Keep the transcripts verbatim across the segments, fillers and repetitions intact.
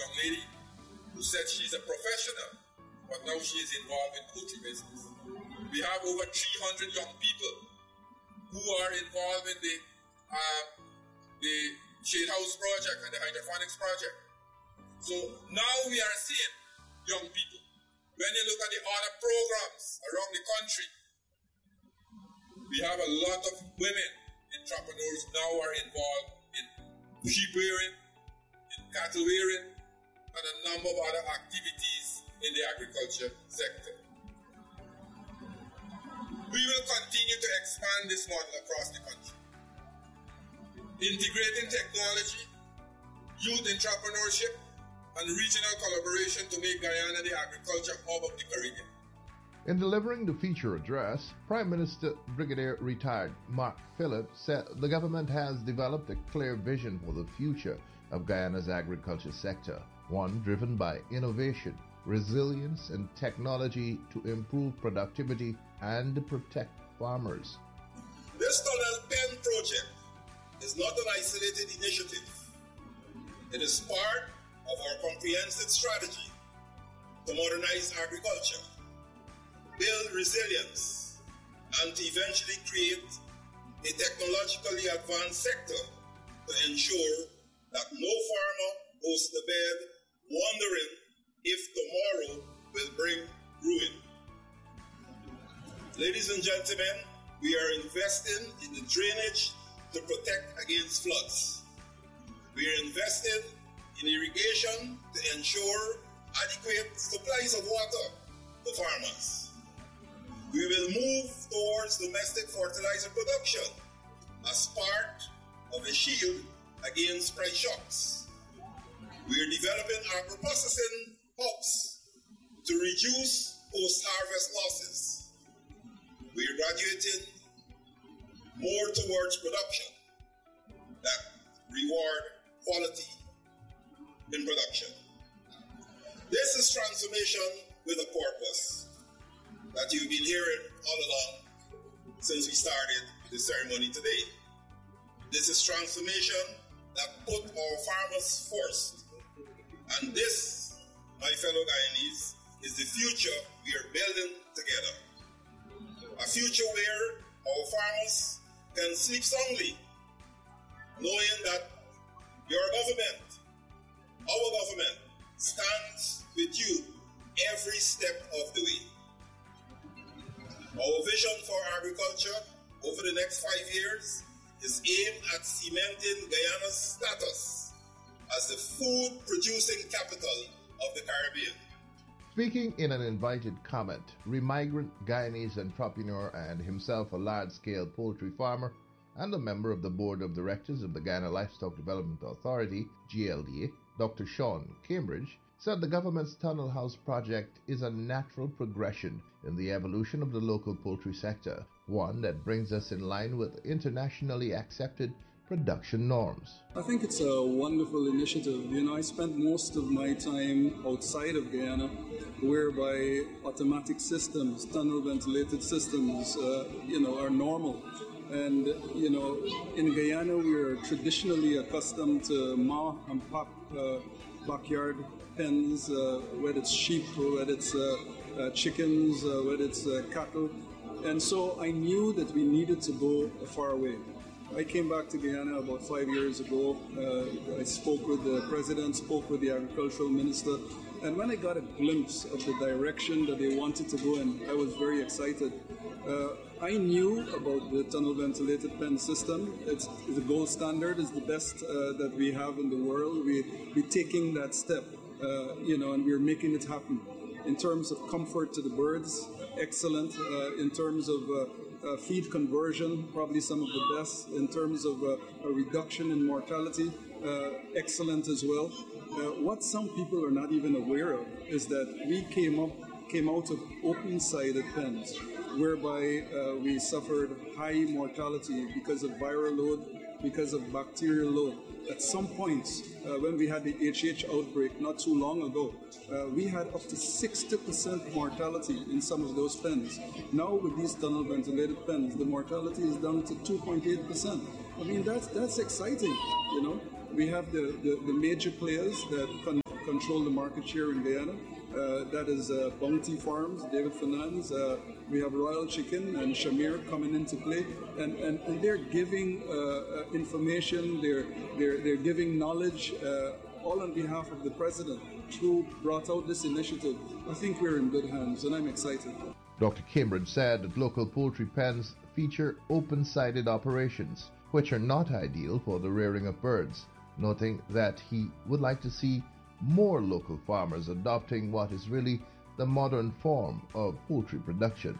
young lady who said she's a professional, but now she is involved in poultry business. We have over three hundred young people who are involved in the uh, the Shade House project and the hydroponics project. So now we are seeing young people. When you look at the other programs around the country, we have a lot of women entrepreneurs now are involved in sheep rearing, in cattle rearing, and a number of other activities in the agriculture sector. We will continue to expand this model across the country, integrating technology, youth entrepreneurship, and regional collaboration to make Guyana the agriculture hub of the Caribbean. In delivering the feature address, Prime Minister Brigadier Retired Mark Phillips said the government has developed a clear vision for the future of Guyana's agriculture sector, one driven by innovation, resilience, and technology to improve productivity and protect farmers. This Tunnel Pen project is not an isolated initiative. It is part of our comprehensive strategy to modernize agriculture, build resilience, and to eventually create a technologically advanced sector to ensure that no farmer goes to bed wondering if tomorrow will bring ruin. Ladies and gentlemen, we are investing in the drainage to protect against floods. We are investing in irrigation to ensure adequate supplies of water to farmers. We will move towards domestic fertilizer production as part of a shield against price shocks. We are developing agro-processing hubs to reduce post-harvest losses. We are graduating more towards production that reward quality in production. This is transformation with a purpose that you've been hearing all along since we started the ceremony today. This is transformation that put our farmers first. And this, my fellow Guyanese, is the future we are building together. A future where our farmers can sleep soundly, knowing that your government, our government, stands with you every step of the way. Our vision for agriculture over the next five years is aimed at cementing Guyana's status as the food-producing capital of the Caribbean. Speaking in an invited comment, remigrant Guyanese entrepreneur and himself a large-scale poultry farmer and a member of the Board of Directors of the Guyana Livestock Development Authority, G L D A, Doctor Sean Cambridge, said the government's Tunnel House project is a natural progression in the evolution of the local poultry sector, one that brings us in line with internationally accepted production norms. I think it's a wonderful initiative. You know, I spent most of my time outside of Guyana, whereby automatic systems, tunnel ventilated systems, uh, you know, are normal. And, you know, in Guyana, we are traditionally accustomed to ma and pop uh, backyard pens, uh, whether it's sheep, or whether it's uh, uh, chickens, uh, whether it's uh, cattle. And so I knew that we needed to go far away. I came back to Guyana about five years ago. Uh, I spoke with the president, spoke with the agricultural minister, and when I got a glimpse of the direction that they wanted to go in, I was very excited. Uh, I knew about the tunnel ventilated pen system. It's the gold standard, is the best uh, that we have in the world. We, we're taking that step, uh, you know, and we're making it happen. In terms of comfort to the birds, excellent. Uh, in terms of uh, uh, feed conversion, probably some of the best. In terms of uh, a reduction in mortality, uh, excellent as well. Uh, what some people are not even aware of is that we came up, came out of open-sided pens, whereby uh, we suffered high mortality because of viral load, because of bacterial load. At some points, uh, when we had the H H outbreak not too long ago, uh, we had up to sixty percent mortality in some of those pens. Now with these tunnel ventilated pens, the mortality is down to two point eight percent. I mean, that's that's exciting, you know. We have the, the, the major players that con- control the market share in Guyana. Uh, that is uh, Bounty Farms, David Fernandez. Uh, we have Royal Chicken and Shamir coming into play, and, and, and they're giving uh, uh, information, they're, they're, they're giving knowledge, uh, all on behalf of the President, who brought out this initiative. I think we're in good hands, and I'm excited. Doctor Cambridge said that local poultry pens feature open-sided operations, which are not ideal for the rearing of birds, noting that he would like to see more local farmers adopting what is really the modern form of poultry production.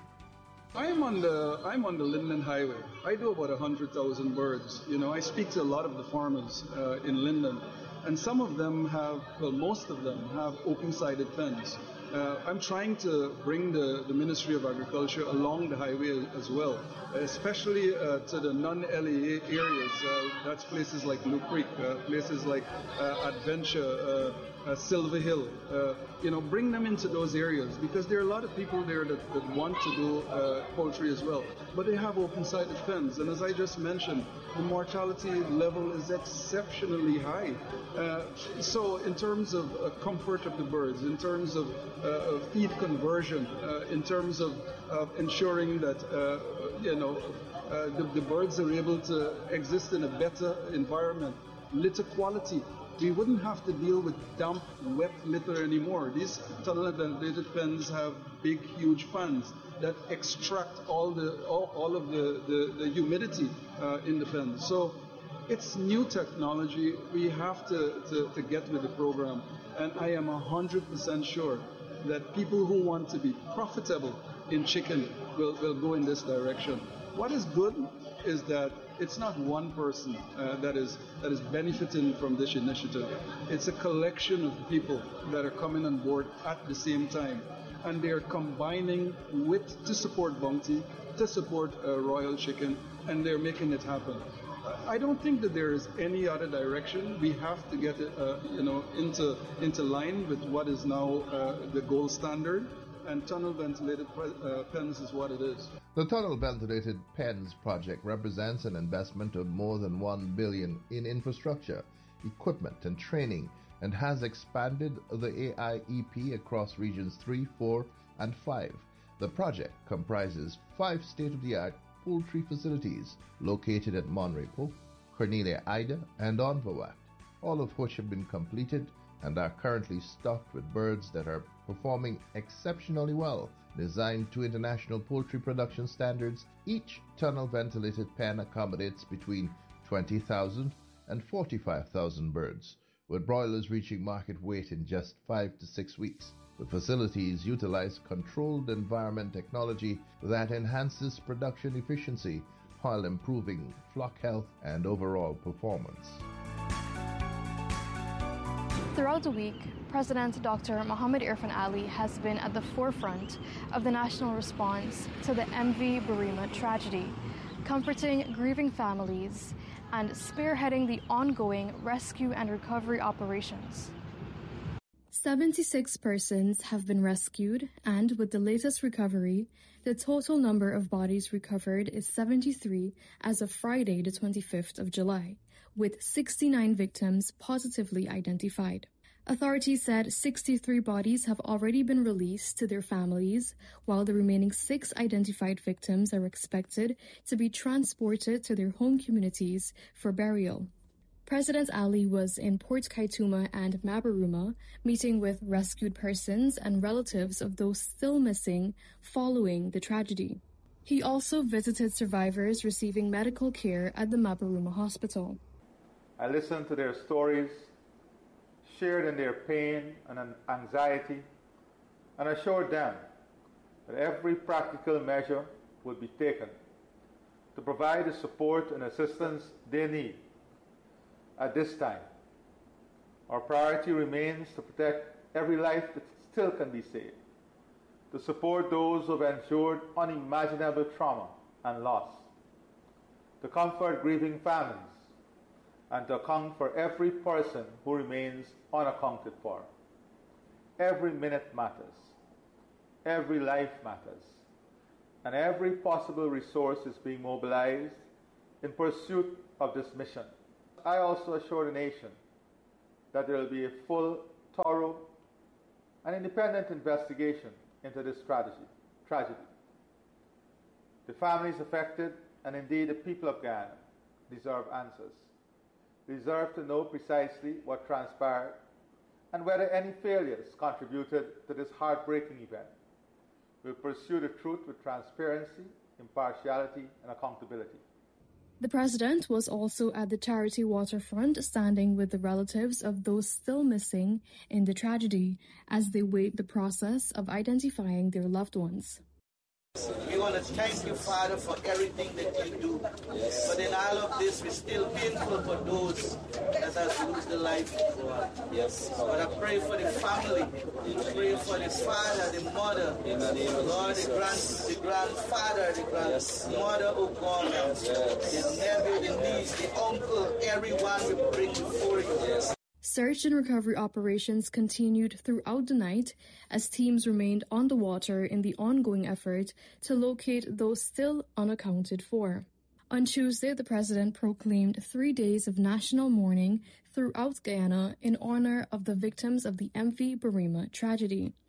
I'm on the I'm on the Linden Highway. I do about a hundred thousand birds. You know, I speak to a lot of the farmers uh, in Linden, and some of them have, well, most of them have open-sided pens. Uh, I'm trying to bring the, the Ministry of Agriculture along the highway as well, especially uh, to the non-L E A areas. Uh, that's places like Blue Creek, uh, places like uh, Adventure, uh, uh, Silver Hill. Uh, you know, bring them into those areas, because there are a lot of people there that, that want to do uh, poultry as well, but they have open-sided pens. And as I just mentioned, the mortality level is exceptionally high. Uh, so in terms of uh, comfort of the birds, in terms of uh, feed conversion, uh, in terms of, of ensuring that uh, you know uh, the, the birds are able to exist in a better environment, litter quality. We wouldn't have to deal with damp, wet litter anymore. These tunnel ventilated pens have big, huge fans that extract all the all, all of the, the, the humidity uh, in the pen. So it's new technology. We have to, to, to get with the program. And I am one hundred percent sure that people who want to be profitable in chicken will, will go in this direction. What is good is that it's not one person uh, that is that is benefiting from this initiative. It's a collection of people that are coming on board at the same time, and they are combining with to support Bounty, to support uh, Royal Chicken, and they're making it happen. I don't think that there is any other direction. We have to get it, uh, you know, into into line with what is now uh, the gold standard. And tunnel ventilated uh, pens is what it is. The Tunnel Ventilated Pens project represents an investment of more than one billion dollars in infrastructure, equipment and training, and has expanded the A I E P across regions three, four, and five. The project comprises five state-of-the-art poultry facilities located at Monrepo, Cornelia Ida, and Onverwacht, all of which have been completed and are currently stocked with birds that are performing exceptionally well. Designed to international poultry production standards, each tunnel ventilated pen accommodates between twenty thousand and forty-five thousand birds, with broilers reaching market weight in just five to six weeks. The facilities utilize controlled environment technology that enhances production efficiency while improving flock health and overall performance. Throughout the week, President Doctor Mohamed Irfan Ali has been at the forefront of the national response to the M V Burima tragedy, comforting grieving families and spearheading the ongoing rescue and recovery operations. seventy-six persons have been rescued, and with the latest recovery, the total number of bodies recovered is seventy-three as of Friday, the twenty-fifth of July, with sixty-nine victims positively identified. Authorities said sixty-three bodies have already been released to their families, while the remaining six identified victims are expected to be transported to their home communities for burial. President Ali was in Port Kaituma and Mabaruma, meeting with rescued persons and relatives of those still missing following the tragedy. He also visited survivors receiving medical care at the Mabaruma Hospital. I listened to their stories, shared in their pain and anxiety, and assured them that every practical measure would be taken to provide the support and assistance they need at this time. Our priority remains to protect every life that still can be saved, to support those who have endured unimaginable trauma and loss, to comfort grieving families, and to account for every person who remains unaccounted for. Every minute matters, every life matters, and every possible resource is being mobilized in pursuit of this mission. I also assure the nation that there will be a full thorough, and independent investigation into this tragedy. tragedy. The families affected, and indeed the people of Guyana, deserve answers. They deserve to know precisely what transpired and whether any failures contributed to this heartbreaking event. We'll pursue the truth with transparency, impartiality, and accountability. The president was also at the charity waterfront, standing with the relatives of those still missing in the tragedy as they wait the process of identifying their loved ones. We want to thank you, Father, for everything that you do. Yes. But in all of this, we're still painful for those that have lost their life. Yes. But I pray for the family. I pray for the father, the mother, Lord, the grand, the grandfather, the grandmother, oh God, yes. The nephew, the niece, the uncle, everyone we bring before you. Yes. Search and recovery operations continued throughout the night as teams remained on the water in the ongoing effort to locate those still unaccounted for. On Tuesday, the president proclaimed three days of national mourning throughout Guyana in honor of the victims of the M V Barima tragedy.